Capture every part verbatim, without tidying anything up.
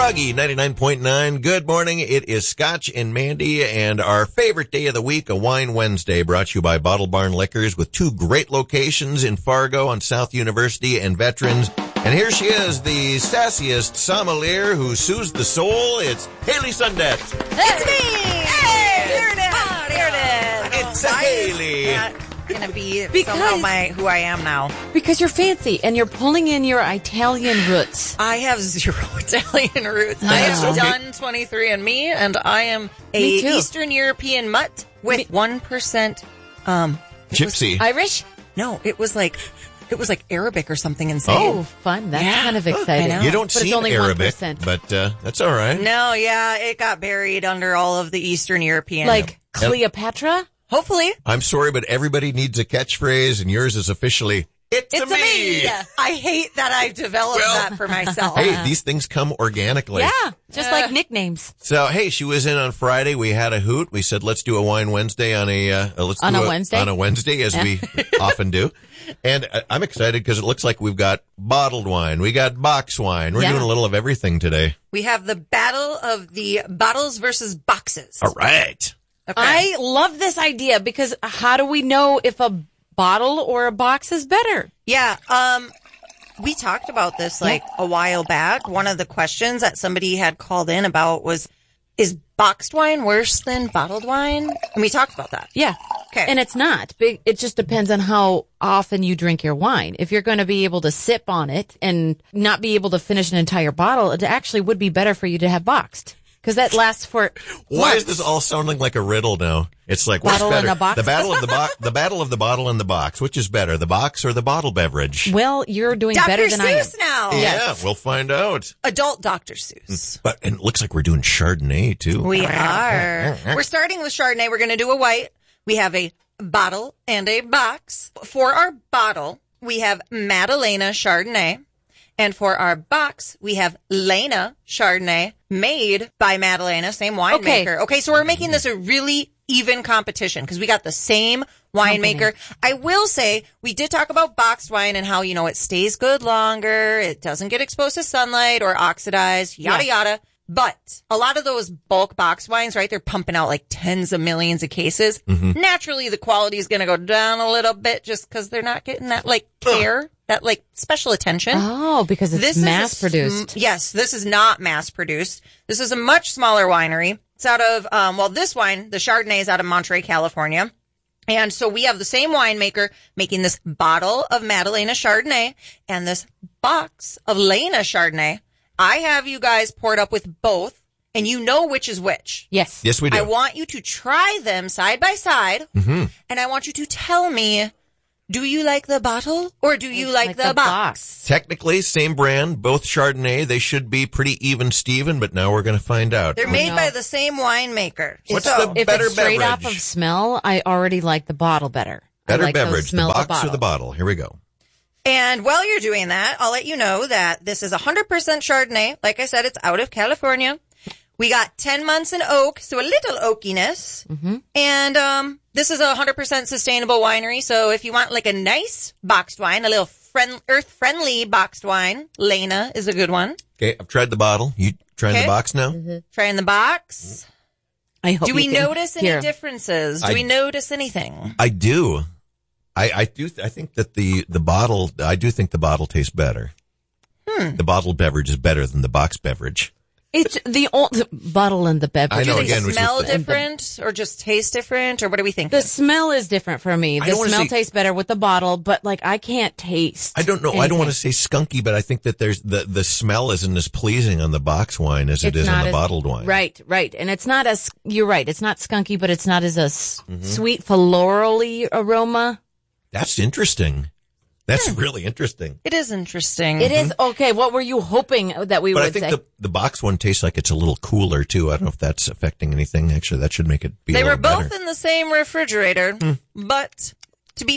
Froggy ninety-nine point nine. Good morning. It is Scotch and Mandy, and our favorite day of the week, a Wine Wednesday, brought to you by Bottle Barn Liquors with two great locations in Fargo on South University and Veterans. And here she is, the sassiest sommelier who soothes the soul. It's Haley Sundet. Hey. It's me! Hey! Here it is! Oh, Here it is! It's a Haley. Gonna be Because- somehow my who I am now. Because you're fancy and you're pulling in your Italian roots. I have zero Italian roots. I That's have okay. done twenty-three and me, and I am a Me too. Eastern European mutt with one percent. Um, it was- Gypsy. Irish? no, it was like it was like Arabic or something insane. Oh, fun. That's Yeah. kind of exciting. I know. You don't But it's seem only Arabic, one percent. but uh, that's all right. No, yeah, it got buried under all of the Eastern European. Like Cleopatra? hopefully. I'm sorry, but everybody needs a catchphrase, and yours is officially, it's, It's a me. I hate that I've developed Well, that for myself. Hey, these things come organically. Yeah, just like nicknames. So, hey, she was in on Friday. We had a hoot. We said, let's do a Wine Wednesday on a, uh, uh, let's On do a Wednesday? on a Wednesday, as we often do. And uh, I'm excited because it looks like we've got bottled wine. We got box wine. We're Yeah. doing a little of everything today. We have the battle of the bottles versus boxes. All right. Okay. I love this idea because how do we know if a bottle or a box is better? Yeah, um, we talked about this like a while back. One of the questions that somebody had called in about was, is boxed wine worse than bottled wine? And we talked about that. Yeah. Okay. And it's not. Big. It just depends on how often you drink your wine. If you're going to be able to sip on it and not be able to finish an entire bottle, it actually would be better for you to have boxed. Because that lasts for Why is months. this all sounding like a riddle now? It's like, what's Bottle better? and a box? The battle of the box, the battle of the bottle and the box. Which is better, the box or the bottle beverage? Well, you're doing Doctor better than I am. Seuss now. Yeah, we'll find out. Adult Doctor Seuss. But and it looks like we're doing Chardonnay too. We are. We're starting with Chardonnay. We're going to do a white. We have a bottle and a box. For our bottle, we have Madalena Chardonnay. And for our box, we have Lena Chardonnay, made by Madalena, same winemaker. Okay. Okay, so we're making this a really even competition because we got the same winemaker. I will say, we did talk about boxed wine and how, you know, it stays good longer, it doesn't get exposed to sunlight or oxidized, yada, Yeah. yada. But a lot of those bulk box wines, right, they're pumping out like tens of millions of cases. Naturally, the quality is going to go down a little bit just because they're not getting that, like, care, that, like, special attention. Oh, because it's This is a mass sm- produced. yes, this is not mass produced. This is a much smaller winery. It's out of, um, well, this wine, the Chardonnay, is out of Monterey, California. And so we have the same winemaker making this bottle of Madalena Chardonnay and this box of Lena Chardonnay. I have you guys poured up with both, and you know which is which. Yes. Yes, we do. I want you to try them side by side, Mm-hmm. and I want you to tell me, do you like the bottle or do you like, Like the, the box? box. Technically, same brand, both Chardonnay. They should be pretty even Steven, but now we're going to find out. They're made know. by the same winemaker. What's So- the If better it's straight beverage? off of smell, I already like the bottle better. I Better like those beverage, the smells of box or the bottle? Here we go. And while you're doing that, I'll let you know that this is one hundred percent Chardonnay. Like I said, it's out of California. We got ten months in oak, so a little oakiness. Mm-hmm. And um, this is a one hundred percent sustainable winery. So if you want like a nice boxed wine, a little friend, earth-friendly boxed wine, Lena is a good one. Okay, I've tried the bottle. You trying Okay. the box now? Try in the box. I hope Do we you can notice any hear. differences? Do I- we notice anything? I do. I, I do. I think that the, the bottle, I do think the bottle tastes better. Hmm. The bottled beverage is better than the box beverage. It's the old bottle and the beverage. I know, Do they again, which is smell the- different or just taste different, or what do we think? The smell is different for me. I The don't wanna smell say- tastes better with the bottle, but like I can't taste. I don't know. I don't want to anything. say skunky, but I think that there's the, the smell isn't as pleasing on the box wine as it It's is on not the as- bottled wine. Right, right. And it's not as, you're right, it's not skunky, but it's not as a s- Mm-hmm. sweet florally aroma. That's interesting. That's Hmm. really interesting. It is interesting. It is, okay, what were you hoping that we But I would think say? the, the box one tastes like it's a little cooler too. I don't know if that's affecting anything. Actually, that should make it be a They were little both better. in the same refrigerator, but to be fair,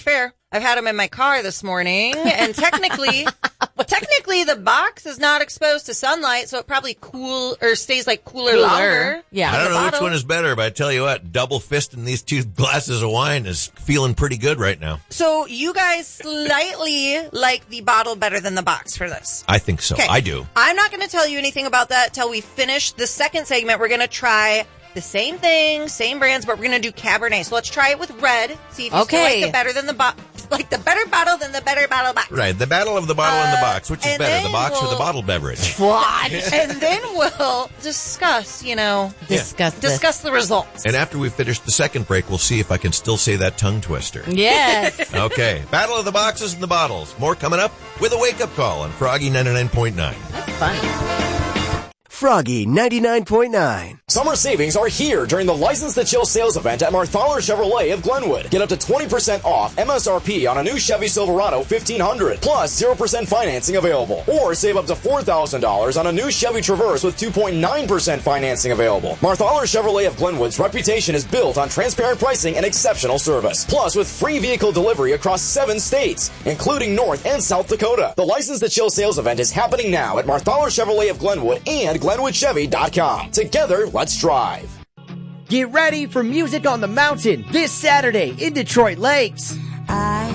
I've had them in my car this morning, and technically, technically the box is not exposed to sunlight, so it probably cool or stays like cooler, Cooler. longer. Yeah. I don't know which bottle. one is better, but I tell you what, double fisting these two glasses of wine is feeling pretty good right now. So you guys slightly like the bottle better than the box for this. I think so. Okay. I do. I'm not going to tell you anything about that till we finish the second segment. We're going to try the same thing, same brands, but we're going to do Cabernet. So let's try it with red. See if you still Okay. like the better than the bo- like the better bottle than the better bottle box. Right, the battle of the bottle and the Uh, box. Which is and better, the then box or the we'll- bottled beverage? What? And then we'll discuss, you know, Discuss this. discuss the results. And after we finish the second break, we'll see if I can still say that tongue twister. Yes. Okay, battle of the boxes and the bottles. More coming up with a wake-up call on Froggy ninety-nine point nine. That's funny. Froggy ninety-nine point nine. Summer savings are here during the License to Chill sales event at Marthaler Chevrolet of Glenwood. Get up to twenty percent off M S R P on a new Chevy Silverado fifteen hundred, plus zero percent financing available. Or save up to four thousand dollars on a new Chevy Traverse with two point nine percent financing available. Marthaler Chevrolet of Glenwood's reputation is built on transparent pricing and exceptional service. Plus, with free vehicle delivery across seven states, including North and South Dakota. The License to Chill sales event is happening now at Marthaler Chevrolet of Glenwood and Glenwood Chevy dot com. Together, let's drive. Get ready for Music on the Mountain this Saturday in Detroit Lakes. I,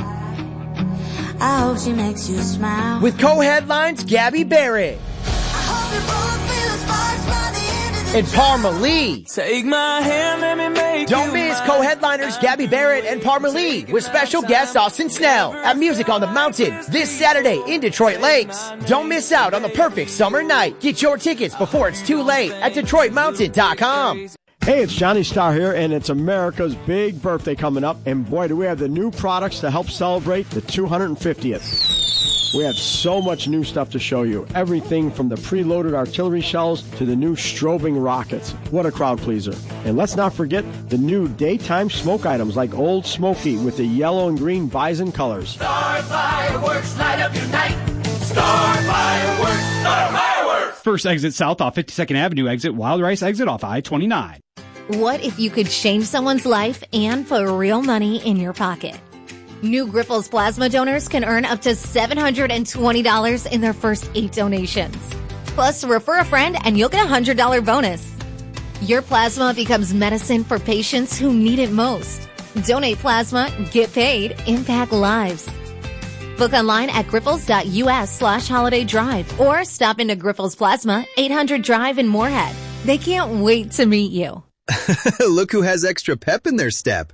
I hope she makes you smile. With co-headlines Gabby Barrett and Parma Lee. Take my hand, let me make Don't you miss mine. co-headliners Gabby Barrett and Parma Lee with special guest Austin Snell at Music on the Mountain this Saturday in Detroit Lakes. Don't miss out on the perfect summer night. Get your tickets before it's too late at Detroit Mountain dot com. Hey, it's Johnny Starr here, and it's America's big birthday coming up. And boy, do we have the new products to help celebrate the two hundred fiftieth. We have so much new stuff to show you. Everything from the preloaded artillery shells to the new strobing rockets. What a crowd pleaser. And let's not forget the new daytime smoke items like Old Smoky with the yellow and green bison colors. Star fireworks, light up your night. Star fireworks, star fireworks. First exit south off fifty-second Avenue exit, Wild Rice exit off I twenty-nine. What if you could change someone's life and put real money in your pocket? New Grifols plasma donors can earn up to seven hundred twenty dollars in their first eight donations. Plus, refer a friend and you'll get a one hundred dollars bonus. Your plasma becomes medicine for patients who need it most. Donate plasma, get paid, impact lives. Book online at grifols.us slash holiday drive or stop into Grifols Plasma, eight hundred Drive in Moorhead. They can't wait to meet you. Look who has extra pep in their step.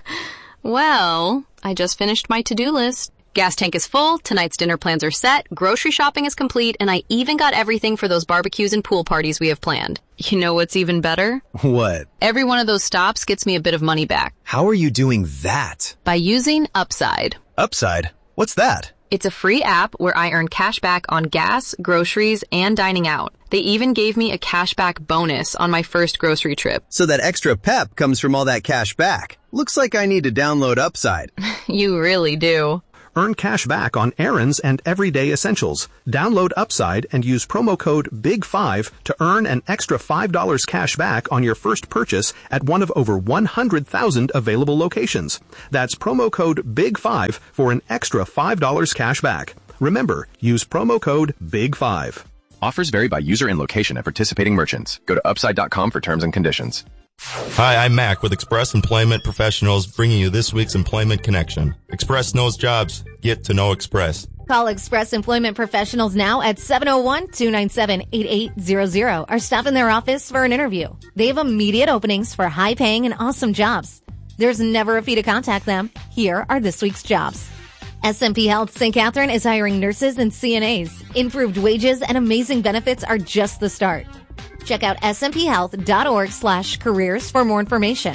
Well, I just finished my to-do list. Gas tank is full, tonight's dinner plans are set, grocery shopping is complete, and I even got everything for those barbecues and pool parties we have planned. You know what's even better? What? Every one of those stops gets me a bit of money back. How are you doing that? By using Upside. Upside? What's that? It's a free app where I earn cash back on gas, groceries, and dining out. They even gave me a cashback bonus on my first grocery trip. So that extra pep comes from all that cash back. Looks like I need to download Upside. You really do. Earn cash back on errands and everyday essentials. Download Upside and use promo code big five to earn an extra five dollars cash back on your first purchase at one of over one hundred thousand available locations. That's promo code big five for an extra five dollars cash back. Remember, use promo code big five. Offers vary by user and location at participating merchants. Go to upside dot com for terms and conditions. Hi, I'm Mac with Express Employment Professionals, bringing you this week's Employment Connection. Express knows jobs. Get to know Express. Call Express Employment Professionals now at seven oh one, two nine seven, eight eight zero zero or stop in their office for an interview. They have immediate openings for high-paying and awesome jobs. There's never a fee to contact them. Here are this week's jobs. S M P Health Saint Catherine is hiring nurses and C N As. Improved wages and amazing benefits are just the start. Check out smphealth.org slash careers for more information.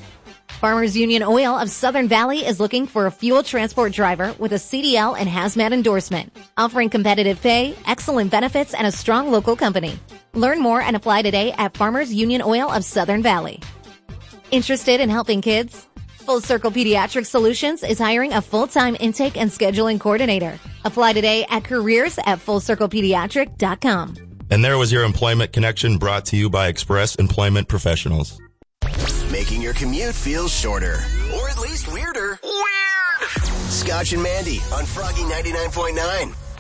Farmers Union Oil of Southern Valley is looking for a fuel transport driver with a C D L and hazmat endorsement, offering competitive pay, excellent benefits, and a strong local company. Learn more and apply today at Farmers Union Oil of Southern Valley. Interested in helping kids? Full Circle Pediatric Solutions is hiring a full-time intake and scheduling coordinator. Apply today at careers at full circle pediatric dot com. And there was your Employment Connection brought to you by Express Employment Professionals. Making your commute feel shorter, or at least weirder. Weird! Scotch and Mandy on Froggy ninety-nine point nine.